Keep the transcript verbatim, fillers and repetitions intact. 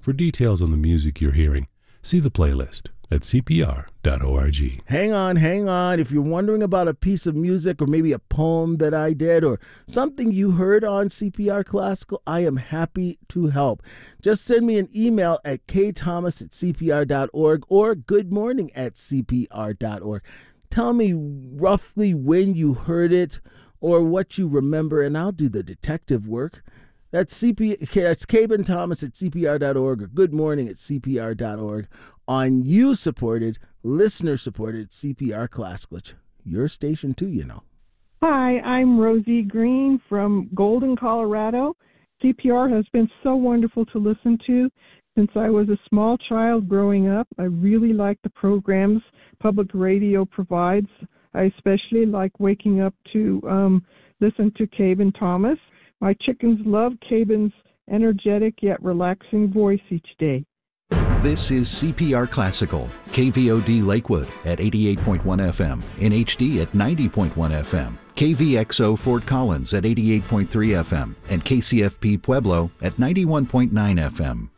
For details on the music you're hearing, see the playlist at c p r dot org. Hang on, hang on. If you're wondering about a piece of music or maybe a poem that I did or something you heard on C P R Classical, I am happy to help. Just send me an email at k thomas at c p r dot org or goodmorning at c p r dot org. Tell me roughly when you heard it or what you remember, and I'll do the detective work. That's C P. That's Caben Thomas at c p r dot org or Good Morning at c p r dot org on you-supported, listener-supported C P R Classical. Your station too, you know. Hi, I'm Rosie Green from Golden, Colorado. C P R has been so wonderful to listen to since I was a small child growing up. I really like the programs public radio provides. I especially like waking up to um, listen to Caben Thomas. My chickens love Caben's energetic yet relaxing voice each day. This is C P R Classical, K V O D Lakewood at eighty-eight point one F M, in H D at ninety point one F M, K V X O Fort Collins at eighty-eight point three F M, and K C F P Pueblo at ninety-one point nine F M.